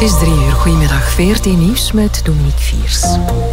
Het is 3 uur. Goedemiddag. VRT Nieuws met Dominique Viers.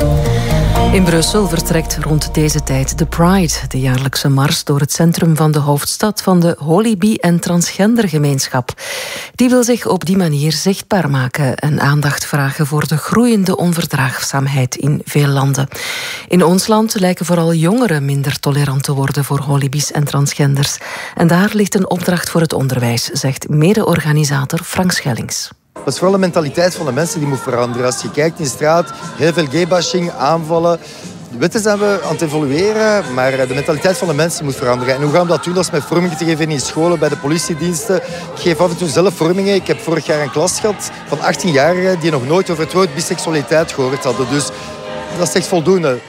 In Brussel vertrekt rond deze tijd de Pride, de jaarlijkse mars door het centrum van de hoofdstad van de holy bi- en transgendergemeenschap. Die wil zich op die manier zichtbaar maken en aandacht vragen voor de groeiende onverdraagzaamheid in veel landen. In ons land lijken vooral jongeren minder tolerant te worden voor holibi's en transgenders. En daar ligt een opdracht voor het onderwijs, zegt mede-organisator Frank Schellings. Dat is vooral de mentaliteit van de mensen die moet veranderen. Als je kijkt in de straat, heel veel gaybashing, aanvallen. De wetten zijn we aan het evolueren, maar de mentaliteit van de mensen moet veranderen. En hoe gaan we dat doen? Dat is met vormingen te geven in scholen, bij de politiediensten. Ik geef af en toe zelf vormingen. Ik heb vorig jaar een klas gehad van 18-jarigen die nog nooit over het woord biseksualiteit gehoord hadden. Dus dat is echt voldoende.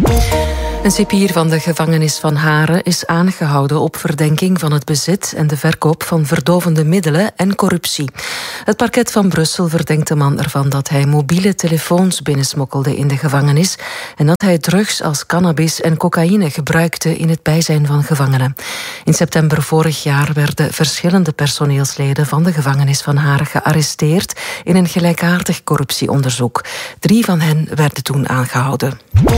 Een cipier van de gevangenis van Haren is aangehouden op verdenking van het bezit en de verkoop van verdovende middelen en corruptie. Het parket van Brussel verdenkt de man ervan dat hij mobiele telefoons binnensmokkelde in de gevangenis en dat hij drugs als cannabis en cocaïne gebruikte in het bijzijn van gevangenen. In september vorig jaar werden verschillende personeelsleden van de gevangenis van Haren gearresteerd in een gelijkaardig corruptieonderzoek. 3 van hen werden toen aangehouden.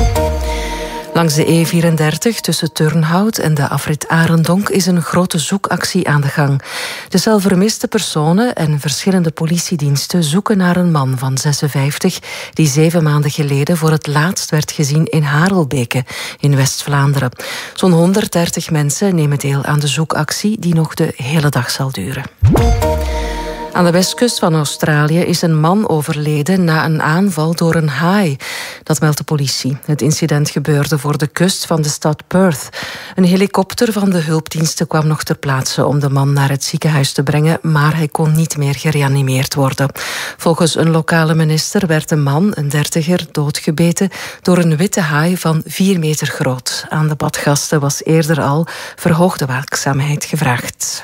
Langs de E34 tussen Turnhout en de afrit Arendonk is een grote zoekactie aan de gang. De zelfvermiste personen en verschillende politiediensten zoeken naar een man van 56 die 7 maanden geleden voor het laatst werd gezien in Harelbeke in West-Vlaanderen. Zo'n 130 mensen nemen deel aan de zoekactie die nog de hele dag zal duren. Aan de westkust van Australië is een man overleden na een aanval door een haai. Dat meldt de politie. Het incident gebeurde voor de kust van de stad Perth. Een helikopter van de hulpdiensten kwam nog ter plaatse om de man naar het ziekenhuis te brengen, maar hij kon niet meer gereanimeerd worden. Volgens een lokale minister werd de man, een 30er, doodgebeten door een witte haai van 4 meter groot. Aan de badgasten was eerder al verhoogde waakzaamheid gevraagd.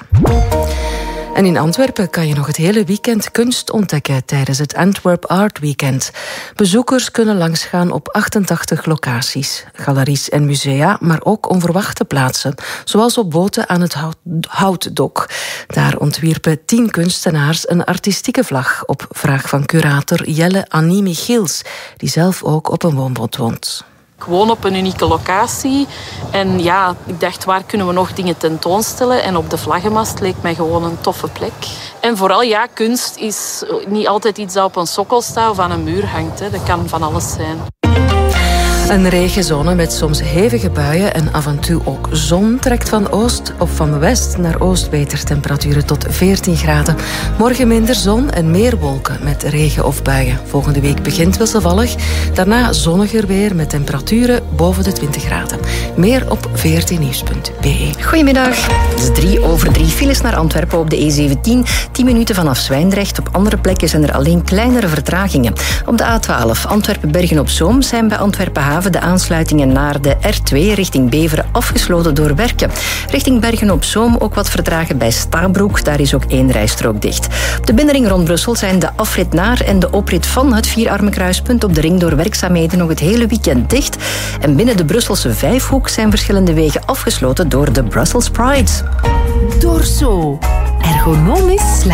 En in Antwerpen kan je nog het hele weekend kunst ontdekken tijdens het Antwerp Art Weekend. Bezoekers kunnen langsgaan op 88 locaties, galeries en musea, maar ook onverwachte plaatsen, zoals op boten aan het Houtdok. Daar ontwierpen 10 kunstenaars een artistieke vlag op vraag van curator Jelle Annie Michiels, die zelf ook op een woonboot woont. Ik woon op een unieke locatie en ja, ik dacht, waar kunnen we nog dingen tentoonstellen? En op de vlaggenmast leek mij gewoon een toffe plek. En vooral, ja, kunst is niet altijd iets dat op een sokkel staat of aan een muur hangt. Hè. Dat kan van alles zijn. Een regenzone met soms hevige buien en af en toe ook zon trekt van oost of van west naar oost beter. Temperaturen tot 14 graden. Morgen minder zon en meer wolken met regen of buien. Volgende week begint wisselvallig. Daarna zonniger weer met temperaturen boven de 20 graden. Meer op vrtnieuws.be. Goedemiddag. Het is 3:03. Files naar Antwerpen op de E17. 10 minuten vanaf Zwijndrecht. Op andere plekken zijn er alleen kleinere vertragingen. Op de A12 Antwerpen-Bergen-op-Zoom zijn bij Antwerpen-Haven de aansluitingen naar de R2 richting Beveren afgesloten door werken. Richting Bergen-op-Zoom ook wat vertragen bij Stabroek. Daar is ook 1 rijstrook dicht. Op de binnenring rond Brussel zijn de afrit naar en de oprit van het Vierarmenkruispunt op de ring door werkzaamheden nog het hele weekend dicht. En binnen de Brusselse Vijfhoek zijn verschillende wegen afgesloten door de Brussels Pride. Dorso. Ergonomisch